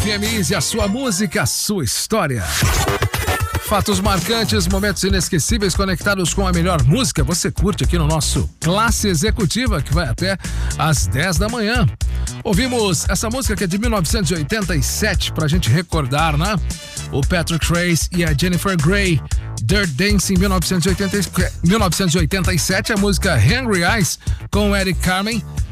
FM Easy, a sua música, a sua história. Fatos marcantes, momentos inesquecíveis conectados com a melhor música. Você curte aqui no nosso Classe Executiva, que vai até às 10 da manhã. Ouvimos essa música que é de 1987, pra gente recordar, né? O Patrick Swayze e a Jennifer Grey. Dirt Dancing, 1987, a música Hungry Eyes com Eric Carmen.